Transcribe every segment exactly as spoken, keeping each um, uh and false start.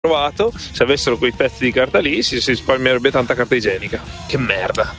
provato, se avessero quei pezzi di carta lì si, si risparmierebbe tanta carta igienica. Che merda.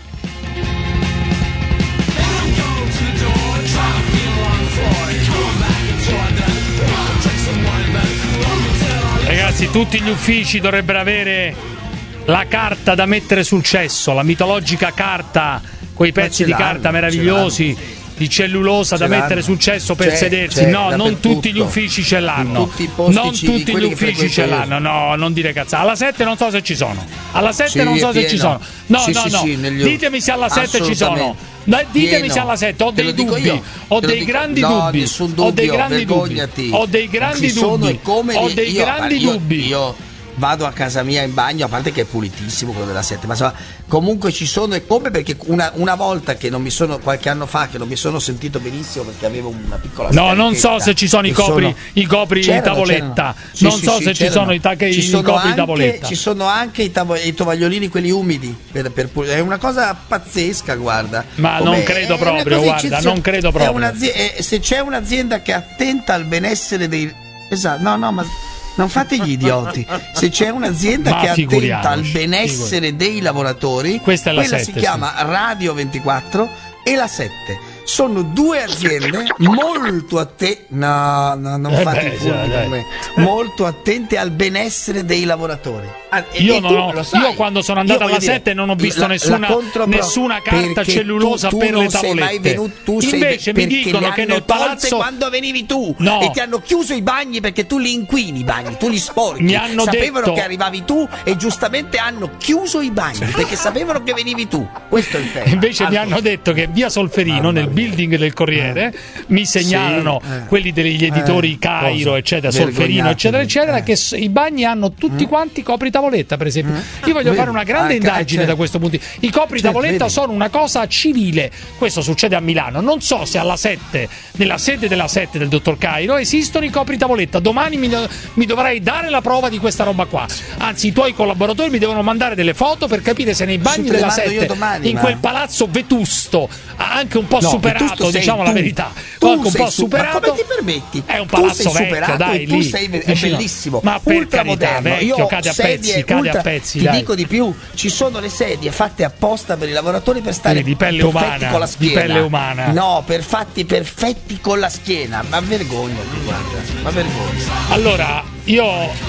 Ragazzi, tutti gli uffici dovrebbero avere la carta da mettere sul cesso, la mitologica carta, quei pezzi di carta meravigliosi di cellulosa da mettere sul cesso per c'è, sedersi. C'è, no, non tutti gli uffici ce l'hanno. Non tutti gli uffici ce l'hanno. No, non dire cazzate. Alla sette non so se ci sono. Alla sette sì, non so se ci sono. No, sì, no, sì, no. Sì, negli... Ditemi se alla sette ci sono. Ditemi pieno. Se alla sette ho dei dubbi, ho dei grandi dubbi, ho dei grandi dubbi, ho dei grandi dubbi, ho dei grandi dubbi. Io vado a casa mia in bagno, a parte che è pulitissimo quello della sette, ma insomma, comunque ci sono e come, perché una, una volta che non mi sono, qualche anno fa, che non mi sono sentito benissimo perché avevo una piccola no, non so se ci sono i copri, sono... i copri di tavoletta, sì, non sì, so sì, se c'erano. Ci sono i, ta- ci sono i copri di tavoletta. Ci sono anche i, tavo- i tovagliolini, quelli umidi, per, per pul- è una cosa pazzesca, guarda. Ma come non credo proprio, guarda, non credo proprio. È se c'è un'azienda che è attenta al benessere dei... Esatto, no, no, ma... non fate gli idioti. Se c'è un'azienda ma che è attenta al benessere dei lavoratori, questa è la quella sette, si chiama sì. Radio ventiquattro e la sette. Sono due aziende molto attente. No, no, non eh fate beh, i furbi già, per me. Molto attente al benessere dei lavoratori. Ah, io, non ho, io quando sono andato alla sette non ho visto la, nessuna, la nessuna carta cellulosa tu, tu per le tavolette. Venuto, tu Invece sei, mi dicono che nel palazzo quando venivi tu no. e ti hanno chiuso i bagni perché tu li inquini i bagni, tu li sporchi. Mi hanno sapevano detto... che arrivavi tu e giustamente hanno chiuso i bagni perché sapevano che venivi tu. Questo è il tema. Invece allora. Mi hanno detto che via Solferino, ah, nel building del Corriere, eh. mi segnalano sì, eh. quelli degli editori eh. Cairo, cosa? Eccetera, Solferino, eccetera, eccetera, eh. che i bagni hanno tutti quanti copri tavoletta, per esempio. Mm. Io voglio vedi. fare una grande ah, indagine da questo punto di vista. I copri cioè, tavoletta vedi. sono una cosa civile. Questo succede a Milano. Non so se alla sette, nella sede della sette del dottor Cairo, esistono i copri tavoletta. Domani mi, mi dovrai dare la prova di questa roba qua. Anzi, i tuoi collaboratori mi devono mandare delle foto per capire se nei bagni della sette, domani, in ma... quel palazzo vetusto, anche un po' no, superato, diciamo la verità, tu anche un po' su- superato. Ma come ti permetti? È un palazzo vecchio, dai, tu lì. sei è bellissimo. Ma per carità, vecchio, cade a pezzi, cade a pezzi. Ti dico di più, ci sono le sedie fatte apposta per i lavoratori per stare di pelle umana, con la schiena. Di pelle umana. No, per fatti perfetti con la schiena. Ma vergognati, guarda. Ma vergogna. Allora, io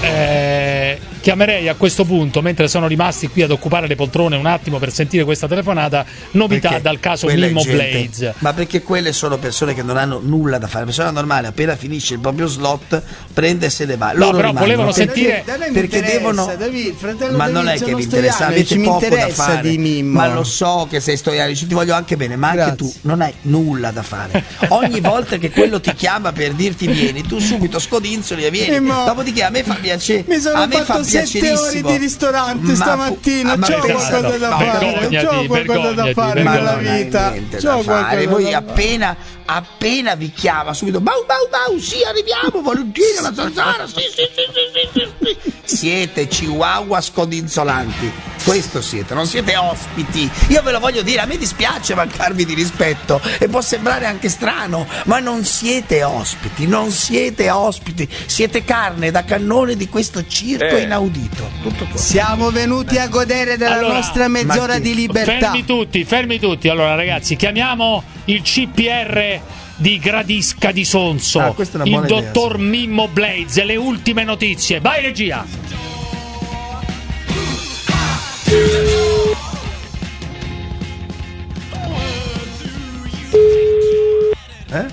eh, chiamerei a questo punto, mentre sono rimasti qui ad occupare le poltrone un attimo per sentire questa telefonata, novità perché dal caso Mimmo Blades. Ma perché quelle sono persone che non hanno nulla da fare. Persona normale, appena finisce il proprio slot, prende e se ne va. Loro no, però volevano perché, sentire perché devono. David, ma non è che vi interessa, avete poco da fare. Di Mimmo. Ma lo so che sei stoianico, ti voglio anche bene, ma anche Grazie. tu non hai nulla da fare. Ogni volta che quello ti chiama per dirti vieni, tu subito scodinzoli e vieni. Mimmo. Dopodiché a me fa piacere. Mi sono a me fatto fa sette ore di ristorante ma stamattina, c'ho qualcosa da, da fare, c'ho qualcosa da fare nella vita. C'ho fare. Voi appena appena vi chiama subito bau bau bau, sì arriviamo volentieri alla zanzara, sì sì sì sì sì sì. Siete chihuahua scodinzolanti, questo siete, non siete ospiti. Io ve lo voglio dire, a me dispiace mancarvi di rispetto e può sembrare anche strano, ma non siete ospiti, non siete ospiti, siete carne da cannone di questo circo eh. inaudito. Tutto qua. Siamo venuti a godere della allora, nostra mezz'ora di libertà. Fermi tutti, fermi tutti. Allora ragazzi, chiamiamo il C P R di Gradisca di Sonso, ah, il dottor idea, sì. Mimmo Blades, le ultime notizie. Vai regia. Eh?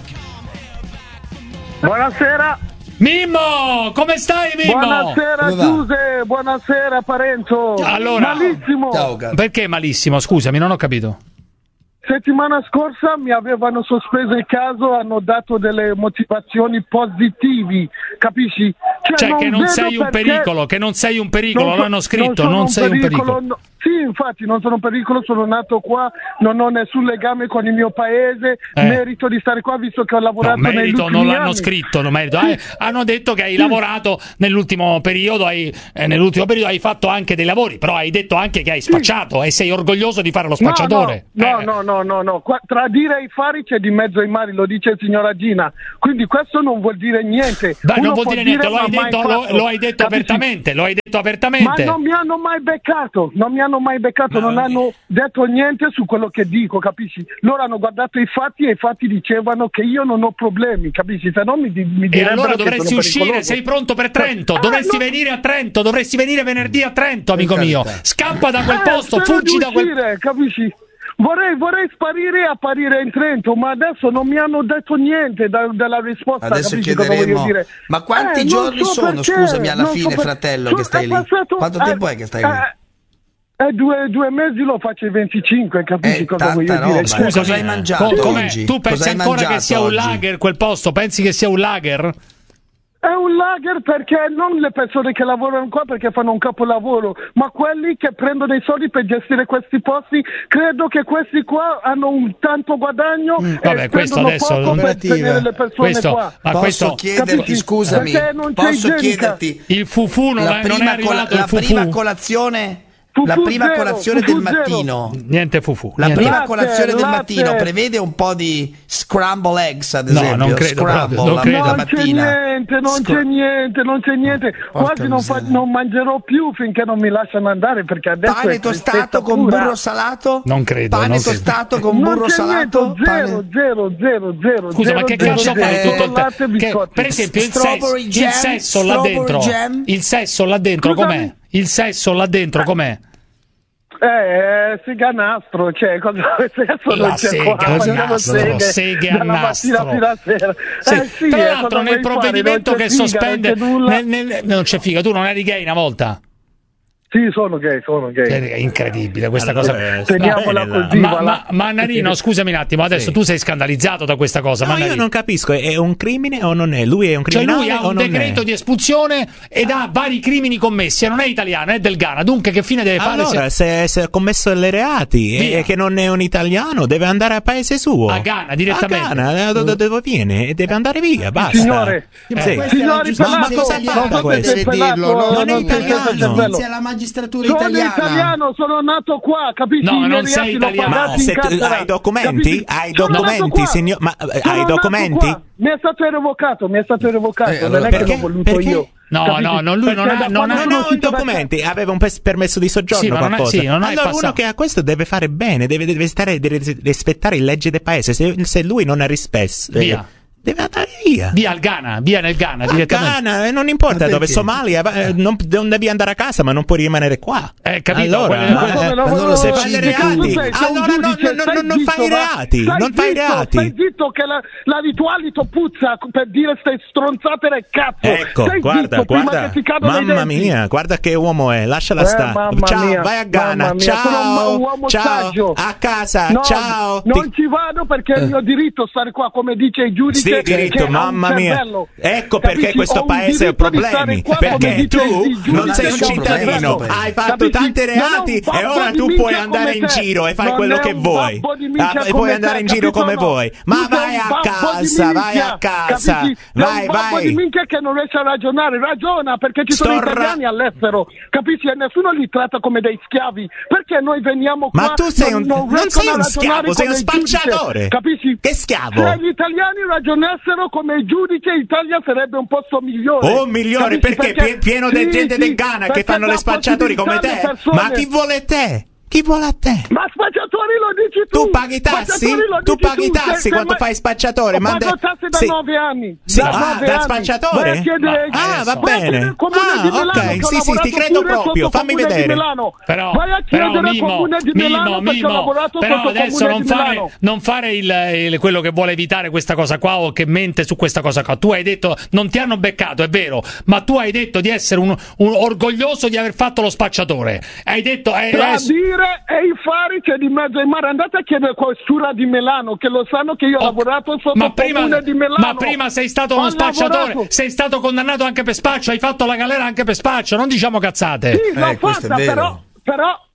Buonasera Mimmo, come stai Mimmo? Buonasera Giuse, buonasera Parenzo. Allora, malissimo. Ciao, perché malissimo? Scusami, non ho capito. Settimana scorsa mi avevano sospeso il caso, hanno dato delle motivazioni positivi, capisci? Cioè, cioè non che non sei un pericolo, che non sei un pericolo, non so, l'hanno scritto, non, non sei un pericolo. pericolo. No, sì, infatti non sono in pericolo, sono nato qua, non ho nessun legame con il mio paese, eh. merito di stare qua visto che ho lavorato no, merito, negli non l'hanno anni. scritto, non merito. Sì. Eh, hanno detto che hai sì. lavorato nell'ultimo periodo, hai, eh, nell'ultimo periodo hai fatto anche dei lavori, però hai detto anche che hai spacciato sì. e sei orgoglioso di fare lo spacciatore. No, no, eh. no, no, no, no. Qua, tradire i fari c'è di mezzo ai mari, lo dice il signor Agina, quindi questo non vuol dire niente. Dai, Uno non vuol dire niente, dire, lo hai detto, lo, lo hai detto apertamente, lo hai detto apertamente. Ma non mi hanno mai beccato, non mi hanno mai beccato, ma non è... hanno detto niente su quello che dico, capisci? Loro hanno guardato i fatti e i fatti dicevano che io non ho problemi, capisci? Se no mi, mi e allora dovresti uscire, sei pronto per Trento, eh, dovresti no... venire a Trento, dovresti venire venerdì a Trento, amico mio. Scappa da quel eh, posto, fuggi da quel uscire, capisci? Vorrei, vorrei sparire e apparire in Trento, ma adesso non mi hanno detto niente da, della risposta. Adesso chiederemo, dire? Ma quanti eh, giorni so sono, perché, scusami, alla fine, so per... fratello, so, che stai lì? Passato... Quanto tempo eh, è che stai lì? Eh, eh, due, due mesi lo faccio i venticinque, capisci eh, cosa voglio roba. dire? Scusa, cosa hai mangiato com- oggi? Tu pensi cosa ancora che sia oggi? un lager quel posto? Pensi che sia un lager? È un lager perché non le persone che lavorano qua perché fanno un capolavoro, ma quelli che prendono i soldi per gestire questi posti, credo che questi qua hanno un tanto guadagno mm. e Vabbè, questo adesso poco per tenere le persone questo, qua. Ma posso questo, chiederti, capisci? scusami, posso chiederti il fufu non, la è, non è arrivato cola- il fufu. La prima colazione Fufu La prima zero, colazione fufu del mattino, niente fufu. La niente. prima latte, colazione del latte. mattino prevede un po' di scramble eggs, ad No, esempio. non credo scramble proprio, non la, credo. la Non mattina. c'è niente, non Scra- c'è niente, non c'è niente. Porca Quasi non, fa, miseria. non mangerò più finché non mi lasciano andare perché adesso Pane è tostato con pura. burro salato? Non credo, Pane non credo. tostato con Non burro c'è salato? niente, zero, Pane... zero, zero, zero. Scusa, zero, ma che zero, cazzo zero, fai zero, tutto il latte e tempo? Che, biscotti. per esempio, il sesso, Strawberry il jam, sesso là strawberry dentro, jam. il sesso là dentro Scusami? com'è? Il sesso là dentro com'è? Eh, eh, sega nastro, cioè cosa adesso La non c'è sega qua, a facciamo nastro, seghe seghe a dalla mattina nastro. fino a sera. Sì. Eh, sì, Tra eh, l'altro cosa nel vuoi provvedimento fare? che Non c'è figa, sospende non c'è nulla. nel, nel, non c'è figa, tu non eri gay una volta? Sì, sono gay, sono gay. È incredibile questa Allora, cosa. eh, Teniamola bene, così, Ma, va ma, là. Mannarino, scusami un attimo, adesso Sì. tu sei scandalizzato da questa cosa. No, Mannarino. io non capisco, è un crimine o non è? Lui è un Cioè criminale lui ha o un non decreto è? di espulsione ed ha vari crimini commessi e non è italiano, è del Ghana. Dunque che fine deve fare? Allora, se, se ha commesso le reati Via. e che non è un italiano, deve andare al paese suo. A Ghana, direttamente. A Ghana, da dove viene? E deve andare via, basta. Signore, Sì. questa è Signori, la Ma- ma Pelato, cosa non fa so questo? se sei Pelato, dirlo, non è non so se sei italiano. cervello. Inizia la magistratura Sono italiana. italiano, sono nato qua, capisci? No, I miei non sei reati l'ho italiano. Ma pagati in se tu- carcere. hai documenti? Capisci? Hai Sono nato documenti, qua. signor- ma, eh, Sono hai nato documenti? qua. Mi è stato revocato, mi è stato revocato, Eh, allora, non è che perché? l'ho voluto Perché? io. No, Capisci? no, no, lui non Perché ha- da non quando ha- Non sono ha uscito da documenti, aveva un pes- permesso di soggiorno, Sì, ma non è- qualcosa. sì, non hai allora passato- uno che ha questo deve fare bene, deve, deve stare, deve rispettare le leggi del paese. Se, se lui non ha rispetto, Via. deve andare via. Via al Ghana, via nel Ghana, A direttamente. Ghana, eh, non importa Ma dove, perché? Somalia, eh, non, non devi andare a casa, ma non puoi rimanere qua. Eh, capito? Allora, Quelle- Ma- quelle- eh, ma non lo se so, fai i che reati, cazzo sei? Sei un allora non, giudice, non- non- stai non fai i zitto, va. reati, Stai non fai i zitto, reati. Stai zitto che la, la ritualito puzza per dire stai stronzate del cazzo. Ecco, Stai guarda, zitto prima guarda, che ti cadono i mamma denti. mia, guarda che uomo è, lasciala Eh, stare. mamma Ciao, mia, vai a Ghana, mamma mia, sono un- ciao, un uomo ciao, saggio. a casa, No, ciao. non Ti- ci vado perché è il mio diritto stare qua, come dice il giudice. Sì, diritto, che ha un mamma mia. cervello. Ecco Capisci? perché questo Ho un paese ha diritto di stare problemi. qua, come Perché dice tu il giudice non sei un che ha un cittadino, cervello. hai fatto Capisci? tanti Non è un reati e babbo ora di tu minchia puoi andare come in te. giro e fai Non quello è che un vuoi. babbo di minchia Ah, e come puoi te, andare in giro capito come o no? vuoi. Ma Tu sei vai un a babbo di casa, vai minchia, a casa. capisci? Sei Vai, un babbo di vai. minchia che non riesce a ragionare, ragiona perché ci sono Sto ra- italiani all'estero, capisci? E nessuno li tratta come dei schiavi. Perché noi veniamo qua? Ma tu sei un- non, non sei riescono a un ragionare schiavo, sei come un il giudice, spacciatore. capisci? Che schiavo? Se gli italiani ragionassero come il giudice, l'Italia sarebbe un posto migliore. Oh, migliore, Capisci? perché, pie- pieno di sì, gente sì, del Ghana che perché fanno le dà spacciatori come possibilità te. alle persone. Ma chi vuole te? Chi vuole a te? Ma spacciatori lo dici tu! Tu paghi tassi? Spacciatori lo Tu dici paghi tu, tassi se- se quando mai- fai spacciatore? Ho Ma pagato de- tasse da sì. nove anni. Sì, da ah, nove da anni. spacciatore? Vai a chiedere- Ah, vai va a chiedere bene. al Comune Ah, di Milano, ok, che ho sì, sì, ti lavorato credo pure proprio, sotto fammi Comune di vedere. Milano. Però, Vai a però chiedere al Mimo, Comune di Milano Mimo, perché ho Mimo, lavorato però sotto adesso Comune non di fare, Milano. non fare il, il- quello che vuole evitare questa cosa qua o che mente su questa cosa qua. Tu hai detto, non ti hanno beccato, è vero, ma tu hai detto di essere un, un orgoglioso di aver fatto lo spacciatore. Hai detto, eh, Tra adesso- dire e i fari c'è di mezzo ai mare. Andate a chiedere questura di Milano, che lo sanno che io ho Oh, lavorato sotto ma il prima, Comune di Milano. ma prima sei stato uno Ho spacciatore, lavorato. sei stato condannato anche per spaccio, hai fatto la galera anche per spaccio, non diciamo cazzate. Sì, l'ho Eh, questo è fatta, vero. però, però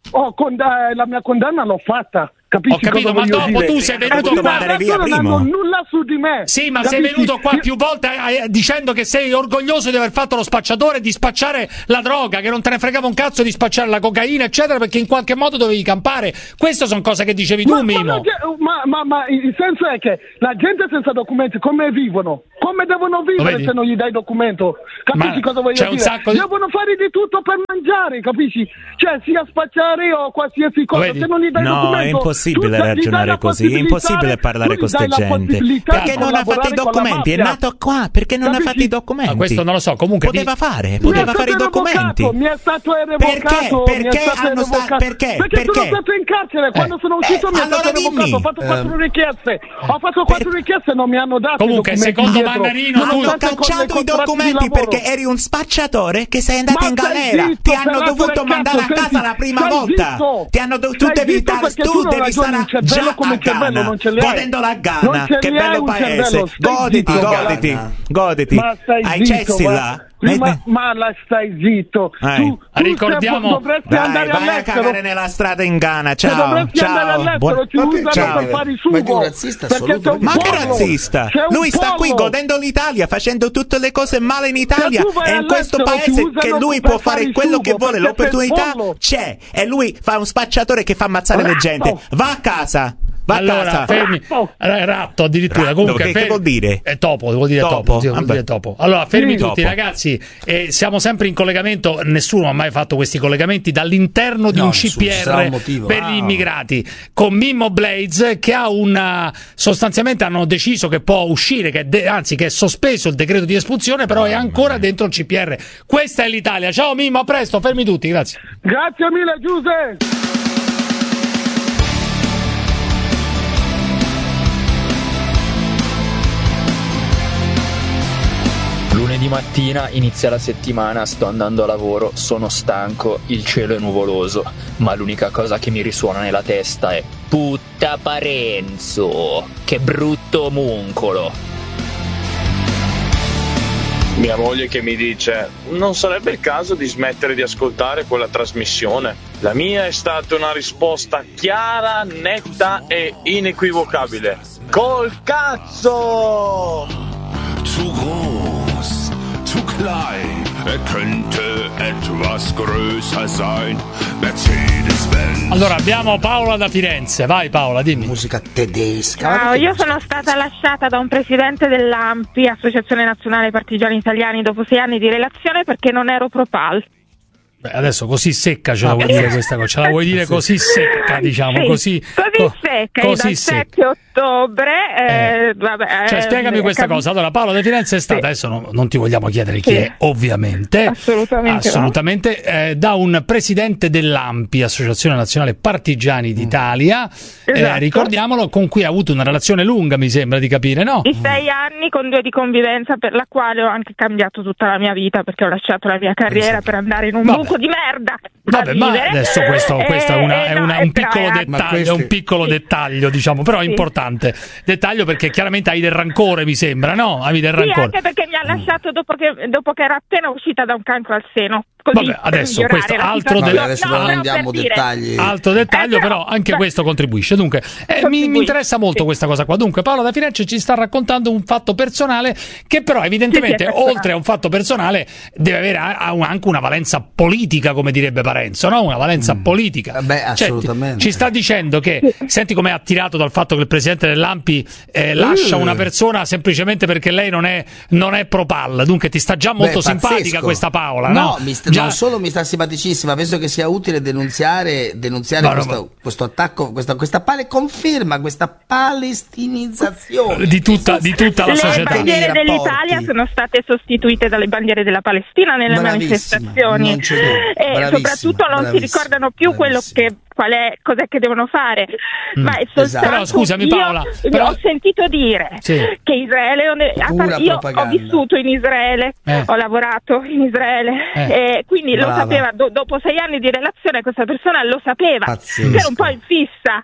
ho conda- la mia condanna l'ho fatta. Capisci? Ho capito, cosa ma dopo dire? tu sei venuto eh, qua via non hanno nulla su di me. Sì, ma capisci? sei venuto qua più volte eh, dicendo che sei orgoglioso di aver fatto lo spacciatore, di spacciare la droga, che non te ne fregava un cazzo di spacciare la cocaina, eccetera, perché in qualche modo dovevi campare. Queste sono cose che dicevi tu, ma, Mimo. Ma, ma, ma il senso è che la gente senza documenti come vivono? Come devono vivere se non gli dai documento? Capisci ma cosa voglio c'è dire? Un sacco di... Devono fare di tutto per mangiare, capisci? Cioè sia spacciare o qualsiasi cosa, se non gli dai no, documento. No, è impossibile ragionare così, è impossibile parlare con queste gente. Perché non ha fatto i documenti? È nato qua, perché non capisci? ha fatto i documenti? Ma questo non lo so, comunque poteva di... fare, poteva fare i documenti. Mi è stato revocato. Perché? Perché mi è stato hanno revocato. sta... perché? Perché perché? sono stato in carcere, quando eh. sono uscito eh, mi è allora stato dimmi. revocato, ho fatto quattro um, richieste. Ho fatto quattro per... richieste e non mi hanno dato. Comunque, secondo dietro. Mandarino, tu hanno cacciato i documenti perché eri un spacciatore che sei andato ma in galera. Zitto, ti hanno dovuto mandare a casa la prima volta. Zitto. Ti hanno dovuto, tu devi stare, tu devi stare già a Ghana, godendo la Ghana. Che bello paese. Goditi, goditi, goditi. Hai cessi là. Ma, ma la stai zitto. Eh. Tu, tu ricordiamo dovresti Dai, andare vai all'estero. a cagare nella strada in Ghana. Cioè, Ciao, dovresti ciao. andare all'estero, Buon... ci usano ciao. per fare il sugo. Ma è un razzista assoluto. Ma che razzista? Lui sta qui godendo l'Italia, facendo tutte le cose male in Italia, e in questo paese che lui può fare quello che vuole, l'opportunità c'è, e lui fa un spacciatore che fa ammazzare le gente. Va a casa. Va allora, a casa. fermi. Ratto addirittura. Ratto, Comunque, che, fermi. che vuol dire? È topo, vuol dire topo. topo, sì, vuol dire topo. Allora, fermi sì, tutti, topo. ragazzi. Eh, siamo sempre in collegamento. Nessuno ha mai fatto questi collegamenti dall'interno di no, un C P R un per wow. gli immigrati con Mimmo Blades, che ha una. Sostanzialmente hanno deciso che può uscire, che de- anzi, che è sospeso il decreto di espulsione, però oh, è ancora dentro il C P R. Questa è l'Italia. Ciao Mimmo, a presto, fermi tutti, grazie. Grazie mille, Giuseppe. Lunedì mattina inizia la settimana, sto andando a lavoro, sono stanco, il cielo è nuvoloso, ma l'unica cosa che mi risuona nella testa è Putta Parenzo, che brutto omuncolo. Mia moglie che mi dice: non sarebbe il caso di smettere di ascoltare quella trasmissione? La mia è stata una risposta chiara, netta e inequivocabile: col cazzo! Zu groß, zu klein, er könnte etwas größer sein. Mercedes-Benz. Allora abbiamo Paola da Firenze, vai Paola, dimmi. Musica tedesca. Ciao, io sono stata lasciata da un presidente dell'A M P I, Associazione Nazionale Partigiani Italiani, dopo sei anni di relazione perché non ero pro-Pal. Beh, adesso così secca ce la vuoi dire questa cosa? Ce la vuoi dire così secca, diciamo, sì, così così secca, così dal sette ottobre eh, eh. vabbè, cioè spiegami eh, questa cap- cosa. Allora Paola da Firenze è stata, sì. adesso non, non ti vogliamo chiedere chi sì. è, ovviamente assolutamente, assolutamente no. eh, da un presidente dell'A M P I, Associazione Nazionale Partigiani d'Italia, esatto. eh, ricordiamolo, con cui ha avuto una relazione lunga, mi sembra di capire, no? Di sei anni con due di convivenza, per la quale ho anche cambiato tutta la mia vita, perché ho lasciato la mia carriera per andare in un Vabbè. buco di merda. Vabbè, ma adesso questo, questo eh, è, una, eh, è, no, una, è un piccolo brava. dettaglio, questi... è un piccolo sì. dettaglio, diciamo, però è sì. importante. Dettaglio perché chiaramente hai del rancore, mi sembra, no? Hai del Sì, rancore. anche perché mi ha lasciato dopo che, dopo che era appena uscita da un cancro al seno. Così, Vabbè, adesso per questo migliorare la altro situazione. de- adesso no, non no, andiamo per dire. dettagli. Altro dettaglio, Eh, però, però, anche beh. questo contribuisce. Dunque, eh, mi, mi interessa molto sì. questa cosa qua. Dunque, Paola da Firenze ci sta raccontando un fatto personale che, però, evidentemente, Sì, sì, è personale. oltre a un fatto personale, deve avere a- a- anche una valenza politica, come direbbe Parenzo, no? Una valenza Mm. politica. Beh, Cioè, assolutamente. ci sta dicendo che, senti com'è attirato dal fatto che il presidente dell'A M P I eh, lascia Uh. una persona semplicemente perché lei non è, non è pro-pal. Dunque, ti sta già molto Beh, simpatica pazzesco. questa Paola, no? No, mi sta- Già- non solo mi sta simpaticissima, penso che sia utile denunziare, denunziare No, no, questo, ma- questo attacco, questa, questa pale conferma, questa palestinizzazione di tutta, di tutta la Le società. bandiere Nei rapporti. dell'Italia sono state sostituite dalle bandiere della Palestina nelle Bravissima, manifestazioni non c'è dubbio. e Bravissima, soprattutto non si bravissima, ricordano più quello bravissima. che qual è, cos'è che devono fare. Ma è soltanto Esatto. Però, scusami, Paola, io, però- ho sentito dire Sì. che Israele a Pura par- io ho propaganda. vissuto in Israele, Eh. ho lavorato in Israele Eh. e quindi lo Brava. sapeva do- dopo sei anni di relazione questa persona lo sapeva Pazzesco. che era un po' in fissa.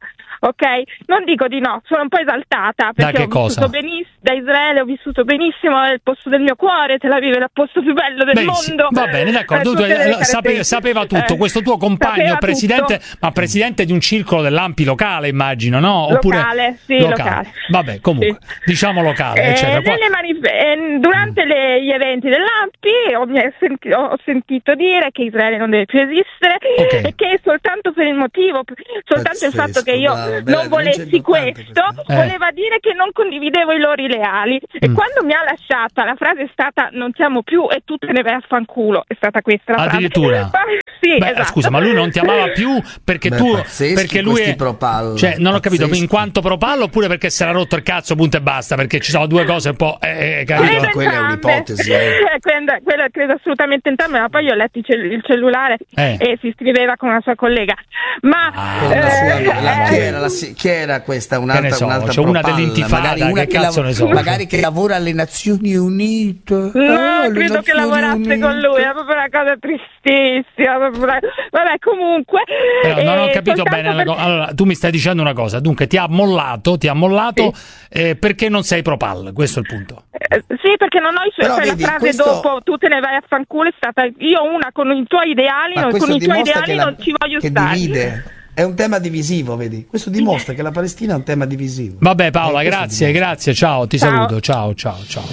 ok? Non dico di no, sono un po' esaltata perché da che ho vissuto cosa? benissimo da Israele, ho vissuto benissimo, è il posto del mio cuore, Tel Aviv è il posto più bello del Beh, mondo. Sì, va bene, d'accordo. Tu, sape, sapeva tutto, eh, questo tuo compagno presidente, tutto. Ma presidente di un circolo dell'A M P I locale, immagino, no? Oppure locale, sì, locale. locale. Vabbè, comunque, sì. diciamo locale, eh, eccetera. Nelle manif- eh, durante le, gli eventi dell'A M P I ho, senti- ho sentito dire che Israele non deve più esistere, okay. e che soltanto per il motivo, soltanto Pazzesco, il fatto che io bravo, non volessi questo, eh. voleva dire che non condividevo i loro ideali. E mm. quando mi ha lasciata, la frase è stata non siamo più e tu te ne vai a fanculo, è stata questa la addirittura frase. Sì, Beh, esatto. Scusa, ma lui non ti amava più perché Beh, tu perché lui è propal, cioè non ho capito pazzeschi. In quanto propallo oppure perché si era rotto il cazzo punto e basta, perché ci sono due cose un po' eh, capito? No, quella è un'ipotesi eh. quella, quella credo assolutamente entrambe, ma poi io ho letto il, cell- il cellulare eh. e si scriveva con una sua collega, ma ah, eh, sua, la, chi, era la, chi era questa un'altra, so, un'altra cioè una dell'intifada, magari una che, che, cazzo lav- ne so, magari che lavora alle Nazioni Unite. No, oh, credo che lavorasse Unite. Con lui, è proprio una cosa tristissima. Una... Vabbè, comunque. Però non ho eh, capito bene. Per... Allora, tu mi stai dicendo una cosa. Dunque, ti ha mollato, ti ha mollato sì. eh, perché non sei pro-Pal. Questo è il punto. Eh, sì, perché non ho i suoi. Cioè, vedi, la frase questo... dopo tu te ne vai a fanculo è stata io una con i tuoi ideali, non, con i tuoi ideali la... non ci voglio che stare. Divide. È un tema divisivo, vedi? Questo dimostra che la Palestina è un tema divisivo. Vabbè, Paola, eh, grazie, grazie. Ciao, ti ciao. saluto. Ciao, ciao, ciao.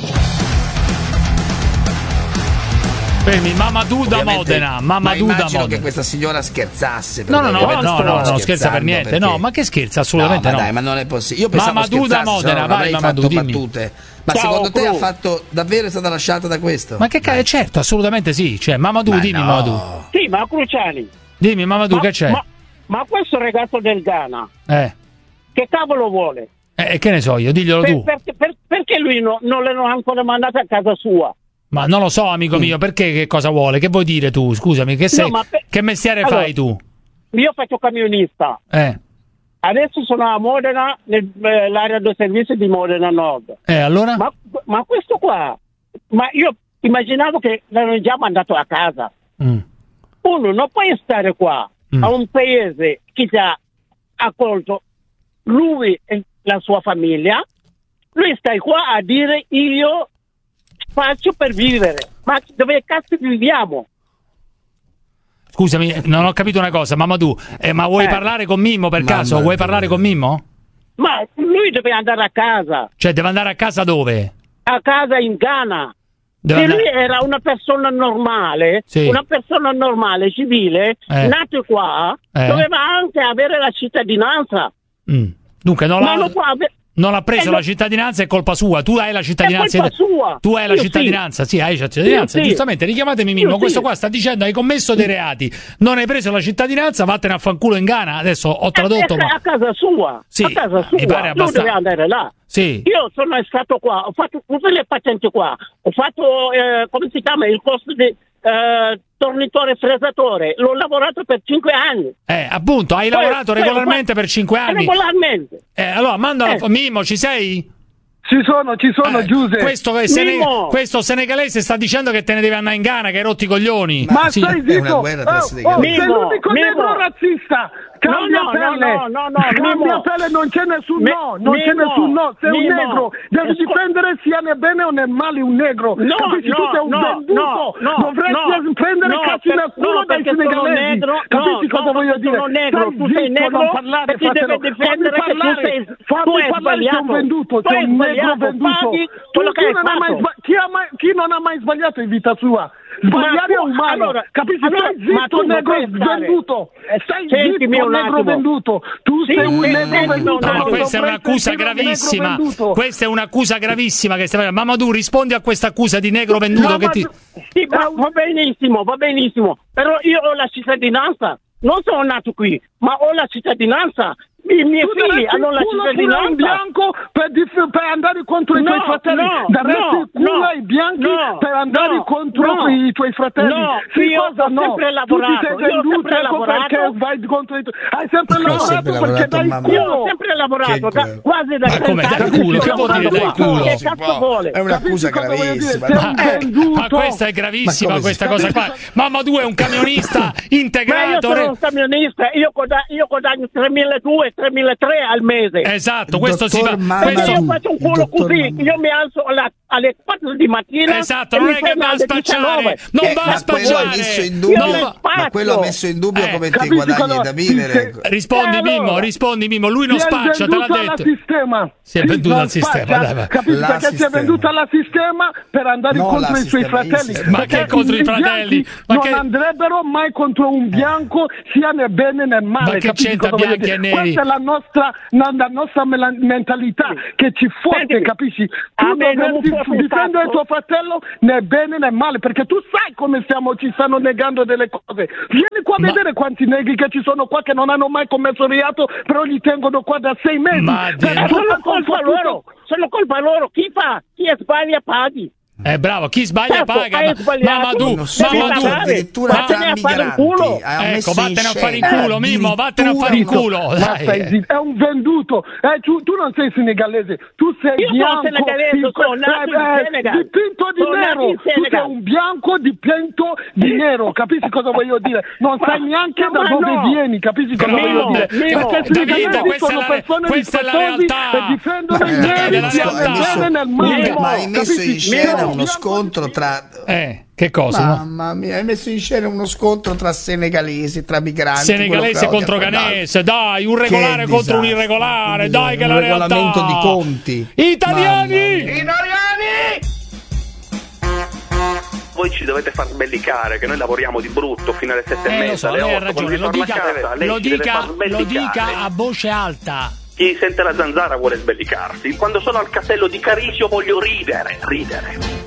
Fermi, Mamadou da Modena, Mamadou da Modena. Che questa signora scherzasse. No, no, no, no, no, no, non scherza per niente. Perché... No, ma che scherza, assolutamente no. Ma dai, ma non è possibile. Io pensavo Mamadou da Modena, vai Mamadou, dimmi. Battute. Ma ciao, secondo te ha fatto davvero è stata lasciata da questo? Ma che cazzo, certo, assolutamente sì. Cioè, Mamadou, ma dimmi, no. Mamadou. Sì, ma Cruciani. Dimmi, Mamadou, ma, che c'è? Ma, ma questo ragazzo del Ghana, eh. che cavolo vuole? Eh, che ne so io, diglielo per, tu. Per, per, perché lui no, non l'hanno ancora mandato a casa sua? Ma non lo so, amico mm. mio, perché che cosa vuole? Che vuoi dire tu? Scusami, che, sei, no, per... che mestiere allora, fai tu? Io faccio camionista. Eh. Adesso sono a Modena, nell'area del servizio di Modena Nord. Eh, allora? Ma, ma questo qua, ma io immaginavo che l'hanno già mandato a casa. Mm. Uno non può stare qua, mm. a un paese che ti ha accolto lui e la sua famiglia. Lui sta qua a dire io faccio per vivere. Ma dove cazzo viviamo? Scusami, non ho capito una cosa, Mamadou, eh, ma vuoi eh. parlare con Mimmo per caso? Mamma vuoi parlare con Mimmo? Ma lui deve andare a casa. Cioè, deve andare a casa dove? A casa in Ghana. Deve Se andare... lui era una persona normale, sì. una persona normale, civile, eh. nato qua, eh. doveva anche avere la cittadinanza. Mm. Dunque, non, non la... lo può avere. Non ha preso eh, la cittadinanza, è colpa sua. Tu hai la cittadinanza. È colpa sua. Tu hai la Io cittadinanza, sì, sì hai la cittadinanza. Io Giustamente, sì. Richiamatemi Mimmo. Io Questo sì. qua sta dicendo hai commesso dei reati. Non hai preso la cittadinanza, vattene a fanculo in Ghana. Adesso ho tradotto. È, è ma... a casa sua. Sì, a casa sua. Mi pare abbastanza. Non deve andare là. Sì. Io sono stato qua, ho fatto tutte le patenti qua. Ho fatto, eh, come si chiama, il corso di eh, tornitore fresatore. L'ho lavorato per cinque anni. Eh, appunto, hai poi, lavorato poi, regolarmente poi, per cinque anni. Regolarmente. Eh, allora, manda eh. Mimmo, ci sei? Ci sono, ci sono, eh, Giuseppe. Questo, sene- questo senegalese sta dicendo che te ne devi andare in Ghana, che hai rotti i coglioni. Ma, Ma sì. stai zitto! Oh, oh, sei l'unico negro razzista! Cambia no, pelle! No, no, no, Cambia Mimo. pelle, non c'è nessun Mi- no! Non Mimo. c'è nessun no! Sei un Mimo. negro! Devi Ascol- difendere sia ne bene o ne male un negro! No, Capisci? no, Tu sei un no, venduto! no, Dovresti no, prendere no, cazzo per- nel culo no, dai perché sono senegalesi! negro, Capisci no, cosa no, voglio dire? sono negro, Stai tu sei zitto, negro, non parlare, e ti deve fratello! difendere Fammi che tu parlare! sei- Fammi tu hai parlare, sei un sbagliato. venduto! Tu Sei hai un negro sbagliato, venduto! paghi Tu quello che chi hai non ha mai fatto. sba- chi ha mai- chi non ha mai sbagliato in vita sua? Sbagliare è umano, allora, capisci? allora, Stai ma zitto, tu non negro puoi stare. venduto! Stai Sentimi zitto, un negro attimo. venduto! Tu Sì, sei un sì, negro sì, venduto! no, No, no, non questa è dovresti un'accusa essere un negro gravissima. venduto. Questa è un'accusa gravissima che stai facendo. Mamadou, rispondi a questa accusa di negro venduto No, che ma- ti... Sì, va, va benissimo, va benissimo. Però io ho la cittadinanza. Non sono nato qui, ma ho la cittadinanza. I miei Tu figli daresti hanno la il culo pure cittadinanza. in bianco per, dif- per andare contro i No, tuoi fratelli. no, Daresti no, il culo no, ai bianchi no, per andare no, contro no. i tuoi fratelli. No, sì, io cosa ho no? sempre lavorato, Tu ti sei io ho venduto sempre ecco lavorato. perché vai contro i tuoi... Hai sempre Ho lavorato sempre perché lavorato, dai mamma. Io culo. ho sempre lavorato, Che- da, quasi da Ma come, trenta dal anni culo? sto Che vuol dire lavorando dal qua. culo? Che Si cazzo può. vuole? È un'accusa Capisci cosa voglio dire? gravissima. Sei Ma- un Eh, venduto. ma questa è Ma gravissima, come questa si- cosa qua. Mamadou è un camionista Ma io integrato. sono re- un camionista, io, guada- io guadagno tremiladue tremilatrecento al mese. Esatto, questo si fa. Questo... Io faccio un culo così, man... io mi alzo alla, alle quattro di mattina. Esatto, non è che va a spacciare, non eh, va a spacciare. Dubbio, ma quello ha messo in dubbio eh, come te guadagni cosa... da vivere. Rispondi eh, allora. Mimmo, rispondi Mimmo, lui non spaccia, te l'ha detto. Sistema. Si è venduto al sistema, dai, capisci perché sistema. Si è venduto alla sistema per andare no, contro i suoi fratelli. Ma che contro i fratelli? Ma non che... andrebbero mai contro un bianco, sia nel bene né nel male. Ma che c'entra bianchi e neri? Questa è la nostra, la nostra mentalità che ci fotte, capisci? Tu dovresti difendere tuo fratello nel bene e nel male, perché tu sai come stiamo, ci stanno negando delle cose. Vieni qua a ma... vedere quanti negri che ci sono qua che non hanno mai commesso reato, però li tengono qua da sei mesi. Ma sono colpa loro, sono colpa loro. Chi fa? Chi sbaglia paghi. Eh bravo, chi sbaglia certo, paga. Ma Madù, ma Madù, addirittura vattene a fare in culo. Ecco, vattene a fare in culo, Mimmo, vattene a fare in culo. Dai. È un venduto. Eh, tu, tu non sei senegalese, tu sei Io bianco. Io sono senegalese, sono nato in Senegal. Dipinto di sono nero. Tu sei un bianco dipinto di nero, capisci cosa voglio dire? Non sai neanche da dove no. vieni, capisci cosa Mimo, voglio dire? Mimo. Perché senegalesi sono persone rispettose e difendono i neri sia nel bene e nel male. Ma hai messo in scena uno scontro tra eh che cosa? Mamma mia, hai messo in scena uno scontro tra senegalesi, tra migranti, senegalese contro ghanese, dai, un regolare che contro un irregolare, un dai che la realtà. Un regolamento di conti. Italiani! Italiani! Voi ci dovete far sbellicare che noi lavoriamo di brutto fino alle sette eh, e mezza, so, alle otto, ragione, lo dica, casa, lo, dica, lo dica a voce alta. Chi sente la zanzara vuole sbellicarsi. Quando sono al castello di Carisio voglio ridere, ridere.